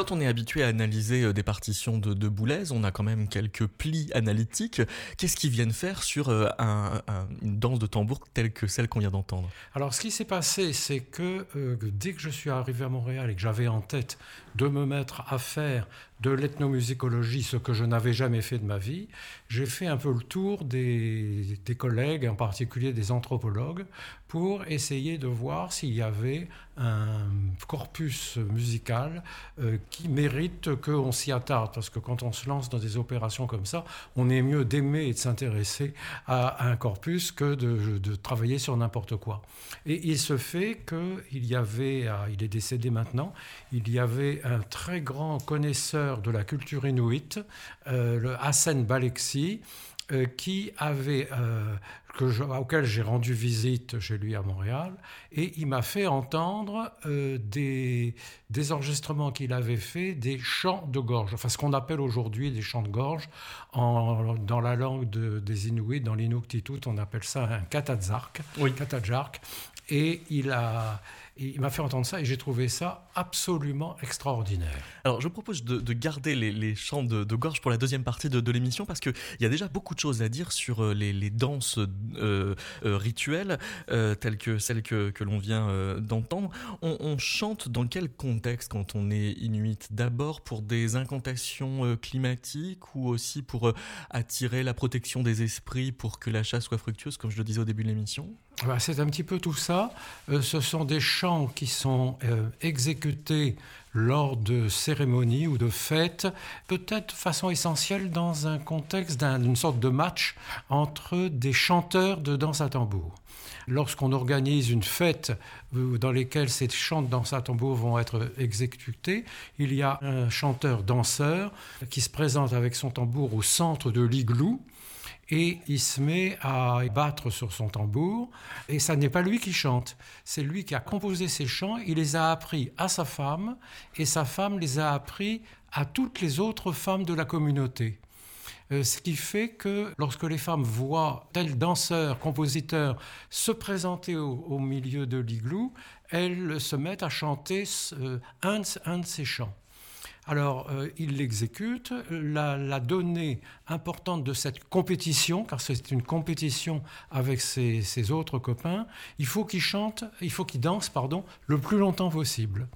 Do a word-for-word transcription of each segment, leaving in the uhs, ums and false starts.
quand on est habitué à analyser des partitions de, de Boulez, on a quand même quelques plis analytiques. Qu'est-ce qu'ils viennent faire sur un, un, une danse de tambour telle que celle qu'on vient d'entendre ? Alors, ce qui s'est passé, c'est que euh, dès que je suis arrivé à Montréal et que j'avais en tête de me mettre à faire de l'ethnomusicologie, ce que je n'avais jamais fait de ma vie, j'ai fait un peu le tour des, des collègues, en particulier des anthropologues, pour essayer de voir s'il y avait un corpus musical euh, qui mérite qu'on s'y attarde. Parce que quand on se lance dans des opérations comme ça, on est mieux d'aimer et de s'intéresser à, à un corpus que de, de travailler sur n'importe quoi. Et il se fait qu'il y avait, il est décédé maintenant, il y avait un très grand connaisseur de la culture inuite, euh, le Hassen Balexi, euh, qui avait, euh, que je, auquel j'ai rendu visite chez lui à Montréal, et il m'a fait entendre euh, des, des enregistrements qu'il avait fait des chants de gorge, enfin ce qu'on appelle aujourd'hui des chants de gorge. En, dans la langue de, des Inuits, dans l'Inuktitut, on appelle ça un katatzark. Oui. Katatzark. Et il, a, il m'a fait entendre ça et j'ai trouvé ça absolument extraordinaire. Alors je propose de, de garder les, les chants de, de gorge pour la deuxième partie de, de l'émission parce qu'il y a déjà beaucoup de choses à dire sur les, les danses euh, euh, rituelles euh, telles que celles que, que l'on vient euh, d'entendre. On, on chante dans quel contexte quand on est inuit ? D'abord pour des incantations euh, climatiques ou aussi pour euh, attirer la protection des esprits pour que la chasse soit fructueuse, comme je le disais au début de l'émission ? Ben, c'est un petit peu tout ça. Euh, ce sont des chants qui sont euh, exécutés lors de cérémonies ou de fêtes, peut-être de façon essentielle dans un contexte d'un, d'une sorte de match entre des chanteurs de danse à tambour. Lorsqu'on organise une fête dans laquelle ces chants de danse à tambour vont être exécutés, il y a un chanteur-danseur qui se présente avec son tambour au centre de l'igloo. Et il se met à battre sur son tambour, et ça n'est pas lui qui chante, c'est lui qui a composé ces chants, il les a appris à sa femme, et sa femme les a appris à toutes les autres femmes de la communauté. Euh, ce qui fait que lorsque les femmes voient tel danseur, compositeur se présenter au, au milieu de l'igloo, elles se mettent à chanter euh, un, de, un de ces chants. Alors, euh, il l'exécute. La, la donnée importante de cette compétition, car c'est une compétition avec ses, ses autres copains, il faut qu'il chante, il faut qu'il danse, pardon, le plus longtemps possible.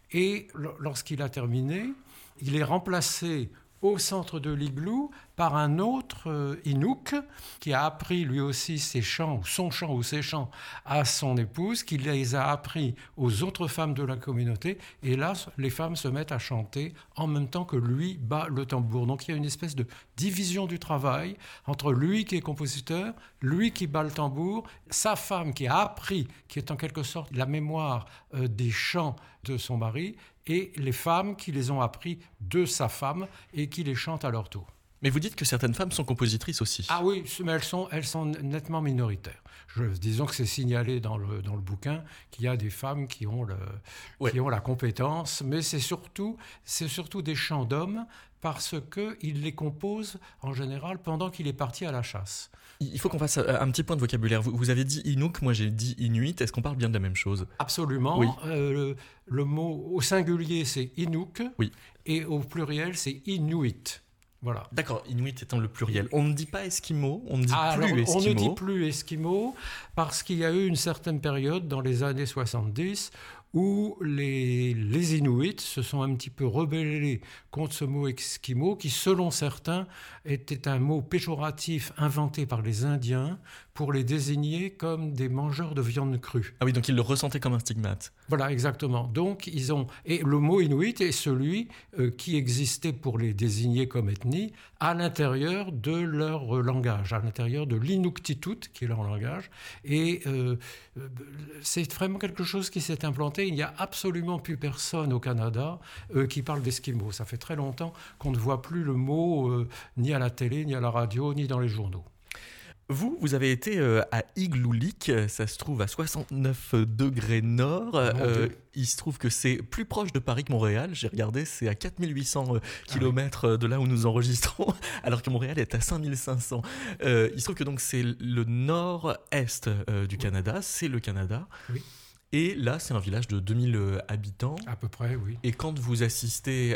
Et l- lorsqu'il a terminé, il est remplacé au centre de l'igloo par un autre euh, Inuk qui a appris lui aussi ses chants, ou son chant ou ses chants à son épouse, qui les a appris aux autres femmes de la communauté, et là les femmes se mettent à chanter en même temps que lui bat le tambour. Donc il y a une espèce de division du travail entre lui qui est compositeur, lui qui bat le tambour, sa femme qui a appris, qui est en quelque sorte la mémoire euh, des chants de son mari, et les femmes qui les ont appris de sa femme et qui les chantent à leur tour. Mais vous dites que certaines femmes sont compositrices aussi. Ah oui, mais elles sont, elles sont nettement minoritaires. Je, disons que c'est signalé dans le, dans le bouquin qu'il y a des femmes qui ont, le, ouais. qui ont la compétence, mais c'est surtout, c'est surtout des chants d'hommes parce qu'il les compose en général pendant qu'il est parti à la chasse. Il faut qu'on fasse un petit point de vocabulaire. Vous, vous avez dit Inuk, moi j'ai dit Inuit. Est-ce qu'on parle bien de la même chose ? Absolument. Oui. Euh, le, le mot au singulier c'est Inuk, oui. Et au pluriel c'est Inuit. Voilà. D'accord, Inuit étant le pluriel. On ne dit pas Esquimau, on ne dit ah, plus alors, Esquimau. On ne dit plus Esquimau parce qu'il y a eu une certaine période dans les années soixante-dix où les, les Inuits se sont un petit peu rebellés contre ce mot Esquimau qui, selon certains, était un mot péjoratif inventé par les Indiens pour les désigner comme des mangeurs de viande crue. Ah oui, donc ils le ressentaient comme un stigmate. Voilà, exactement. Donc, ils ont... Et le mot Inuit est celui euh, qui existait pour les désigner comme ethnie à l'intérieur de leur langage, à l'intérieur de l'Inuktitut, qui est leur langage. Et euh, c'est vraiment quelque chose qui s'est implanté. Il n'y a absolument plus personne au Canada euh, qui parle d'Esquimaux. Ça fait très longtemps qu'on ne voit plus le mot euh, ni à la télé, ni à la radio, ni dans les journaux. Vous, vous avez été euh, à Igloolik, ça se trouve à soixante-neuf degrés nord. Euh, il se trouve que c'est plus proche de Paris que Montréal. J'ai regardé, c'est à quatre mille huit cents euh, kilomètres ah oui. de là où nous enregistrons, alors que Montréal est à cinq mille cinq cents. Euh, il se trouve que donc c'est le nord-est euh, du oui. Canada, c'est le Canada. Oui. Et là, c'est un village de deux mille habitants. À peu près, oui. Et quand vous assistez